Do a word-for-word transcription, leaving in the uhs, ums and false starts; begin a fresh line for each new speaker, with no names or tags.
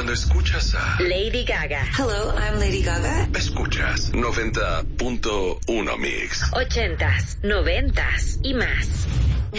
Cuando escuchas a
Lady Gaga.
Hello, I'm Lady Gaga.
Escuchas noventa punto uno Mix.
Ochentas, noventas y más.